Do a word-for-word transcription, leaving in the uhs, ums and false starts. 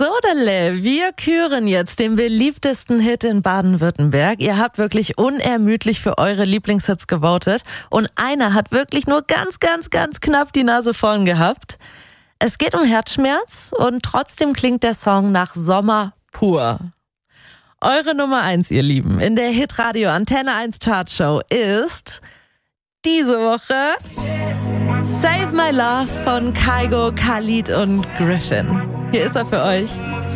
Sodele, wir küren jetzt den beliebtesten Hit in Baden-Württemberg. Ihr habt wirklich unermüdlich für eure Lieblingshits gewotet und einer hat wirklich nur ganz, ganz, ganz knapp die Nase vorn gehabt. Es geht um Herzschmerz und trotzdem klingt der Song nach Sommer pur. Eure Nummer eins, ihr Lieben, in der Hitradio Antenne eins Chartshow ist diese Woche Save My Love von Kygo, Khalid und Griffin. Hier ist er für euch.